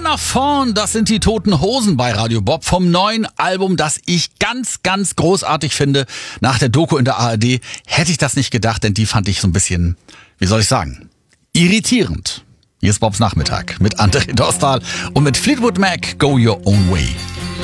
nach vorn, das sind die Toten Hosen bei Radio Bob vom neuen Album, das ich ganz, ganz großartig finde. Nach der Doku in der ARD hätte ich das nicht gedacht, denn die fand ich so ein bisschen, wie soll ich sagen, irritierend. Hier ist Bobs Nachmittag mit André Dostal und mit Fleetwood Mac, Go Your Own Way.